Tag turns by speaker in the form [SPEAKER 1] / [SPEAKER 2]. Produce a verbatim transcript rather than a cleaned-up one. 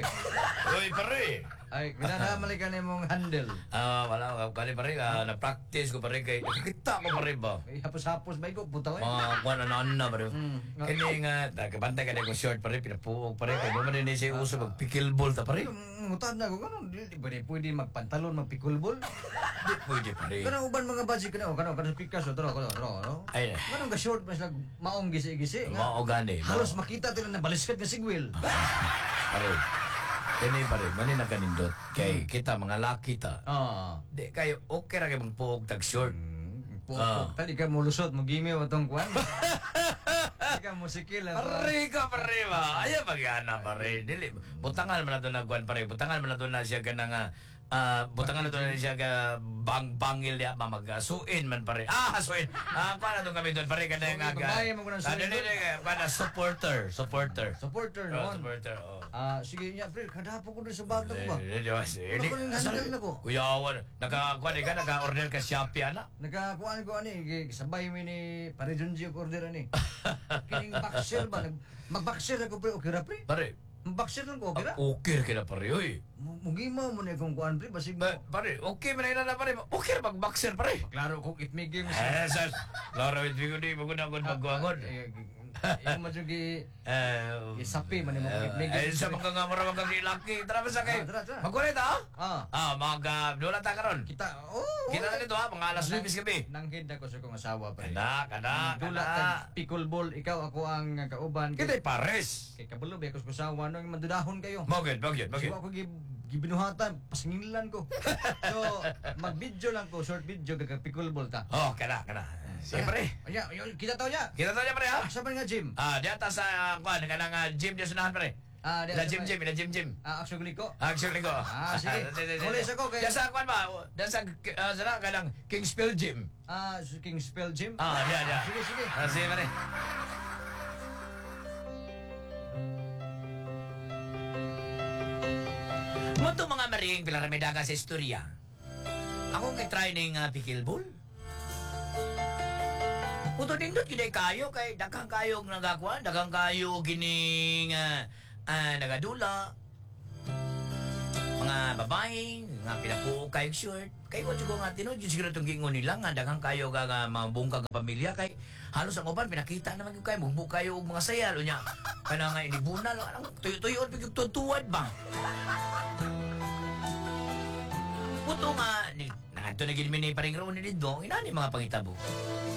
[SPEAKER 1] Uy, pare.
[SPEAKER 2] Ay, ginanamalay ka na mong handle.
[SPEAKER 1] Ah, wala. Kali pare, ah, na-practice ko pare kay... Nakikita ko pare ba?
[SPEAKER 2] Ay, hapos-hapos ba ikaw? Puta ko eh.
[SPEAKER 1] Mga kuwan na na pare.
[SPEAKER 2] Mm.
[SPEAKER 1] Kani nga, nakabantay ka na kong short pare, pinapuog pare. Kaya naman din siya uso mag-pickleball ta pare.
[SPEAKER 2] Mutan na ko, ganun. Di ba pwede magpantalon, magpikulbol?
[SPEAKER 1] Di pwede pare.
[SPEAKER 2] Kanang uban mga budget ka na, kanang kanang pikas, tro, tro, tro, no?
[SPEAKER 1] Ay,
[SPEAKER 2] Kanang ka short, mas lang maong gisi-gisi. nga.
[SPEAKER 1] mao gani.
[SPEAKER 2] Halos makita tila na baliskat nga sigwil.
[SPEAKER 1] Pare. Kani pare, mani na kanindot. Kay kita mga laki ta.
[SPEAKER 2] Ah.
[SPEAKER 1] Di kayo okay ra kay magpuog tag short.
[SPEAKER 2] Pupok, tadi ka mo lusot, mo gimiw atong kwan. Tadi ka mo sikil.
[SPEAKER 1] Pare ka pare ba? Ayaw magana pare. Dili butangan man nato na kuan pare. Butangan man nato na siya kanang ah butangan nato na siya ka bang bangil ya mamagasuin man pare. Ah, suin. Ah, paano to kami doon pare kada nga ga.
[SPEAKER 2] Babae mo ko ng suin
[SPEAKER 1] Dili dili para supporter, supporter.
[SPEAKER 2] Supporter
[SPEAKER 1] Oh,
[SPEAKER 2] noon.
[SPEAKER 1] supporter. Oh.
[SPEAKER 2] Ah, sige niya, pre, kadapo ko din sa bata ko ba?
[SPEAKER 1] Dili dili.
[SPEAKER 2] Ako yung handle na ko.
[SPEAKER 1] Kuya Awan, naka-kuan ka naka-order ka Shopee ana.
[SPEAKER 2] Nagkakuan ko ani, sabay mi ni Pare Junji ko order ani. Kining boxer ba? Nag- Mag-boxer ako pre, okay ra pre?
[SPEAKER 1] Pare,
[SPEAKER 2] Mag-boxer lang ko, okay ra?
[SPEAKER 1] okay ka na pare oy.
[SPEAKER 2] Mugimaw mo na kung kuan pre, basig
[SPEAKER 1] Ba, pare, okay man na na pare. Okay ra mag-boxer pare.
[SPEAKER 2] klaro kung itmigim
[SPEAKER 1] Eh, sas. Laura, hindi ko di magundang magwangon.
[SPEAKER 2] Yung madyogi
[SPEAKER 1] Eh,
[SPEAKER 2] isapi man mo
[SPEAKER 1] eh,
[SPEAKER 2] itmigim.
[SPEAKER 1] eh, sa mga nga mura mga laki. Tara ba sa kay?
[SPEAKER 2] Ah, tara, tara.
[SPEAKER 1] Magkulit ha?
[SPEAKER 2] Ah,
[SPEAKER 1] Ah, mga doon ta karon.
[SPEAKER 2] kita, oh,
[SPEAKER 1] Kita na dito ha, mga alas nine gabi.
[SPEAKER 2] Nanghid ako sa kong asawa pre.
[SPEAKER 1] Kana, kana,
[SPEAKER 2] Dula
[SPEAKER 1] kana.
[SPEAKER 2] kag pickleball, ikaw ako ang kauban.
[SPEAKER 1] Kita pares.
[SPEAKER 2] Kay kabulo ba ako sa asawa no madudahon kayo.
[SPEAKER 1] Moged, moged, moged.
[SPEAKER 2] So ako gi gibinuhatan, pasingilan ko. So, mag-video lang ko, short video kag pickleball ta.
[SPEAKER 1] Oh, kana, kana. Siyempre.
[SPEAKER 2] Anya, yun, kita taw niya.
[SPEAKER 1] Kita tayo pare ha.
[SPEAKER 2] Asa man nga gym?
[SPEAKER 1] Ah, diata sa kuan kanang ah, gym di sunahan pare.
[SPEAKER 2] Ah, di-
[SPEAKER 1] La gym gym, la gym gym.
[SPEAKER 2] Ah, actually ko.
[SPEAKER 1] Actually ko.
[SPEAKER 2] Ah, sige. Ulis ako kay-
[SPEAKER 1] Diyan sa kuan ba? Diyan sa uh, sana kanang Kingsfield Gym.
[SPEAKER 2] Ah, sa King Spell Gym.
[SPEAKER 1] Ah, diyan, diyan.
[SPEAKER 2] Sige, sige.
[SPEAKER 1] Ah, sige pare. Mo mga maring pilaramidaga sa istorya. Ako kay try ning uh, pickleball. Uto nindot gid kayo kay daghang kayo nagakuan, daghang kayo gining uh, uh, nagadula. Mga babae nga pinapuo kay short. Kay wa jud ko nga tinud jud siguro tong gingon nila nga daghang kayo ga nga mga bungkag nga pamilya kay halos ang uban pinakita naman gyud kay bumbu kayo og mga sayal unya. Kana nga inibunal ang tuyo-tuyo pig tutuwad ba. Puto nga, ni, nanto na gid mi ni paring ron ni dito, inani mga pangitabo.